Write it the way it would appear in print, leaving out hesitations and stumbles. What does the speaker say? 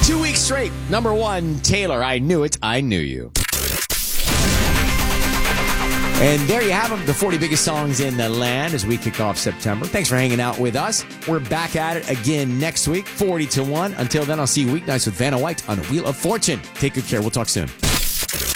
2 weeks straight. Number one, Taylor, I Knew It, I Knew You. And there you have them, the 40 biggest songs in the land as we kick off September. Thanks for hanging out with us. We're back at it again next week, 40 to 1. Until then, I'll see you weeknights with Vanna White on Wheel of Fortune. Take good care. We'll talk soon.